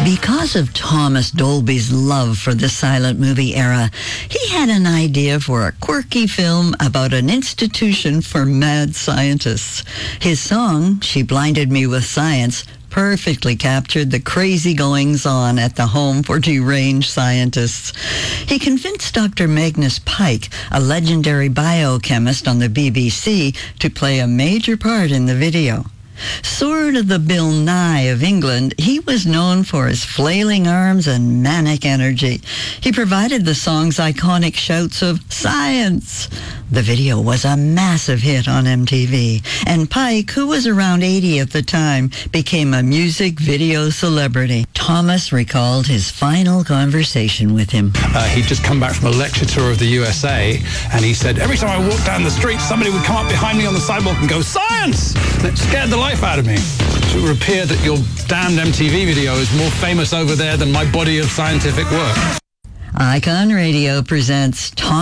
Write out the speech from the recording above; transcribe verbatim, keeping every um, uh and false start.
Because of Thomas Dolby's love for the silent movie era, he had an idea for a quirky film about an institution for mad scientists. His song, She Blinded Me with Science, perfectly captured the crazy goings-on at the home for deranged scientists. He convinced Doctor Magnus Pyke, a legendary biochemist on the B B C, to play a major part in the video. Sort of the Bill Nye of England, he was known for his flailing arms and manic energy. He provided the song's iconic shouts of "Science!" The video was a massive hit on M T V, and Pyke, who was around eighty at the time, became a music video celebrity. Thomas recalled his final conversation with him. Uh, he'd just come back from a lecture tour of the U S A, and he said, every time I walked down the street, somebody would come up behind me on the sidewalk and go, "Science!" And it scared the life out of me. So it would appear that your damned M T V video is more famous over there than my body of scientific work. Icon Radio presents Thomas